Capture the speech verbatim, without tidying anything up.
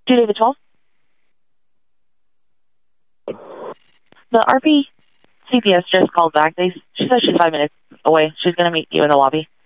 two David twelve. The R P C P S just called back. They, she says she's five minutes away. She's going to meet you in the lobby.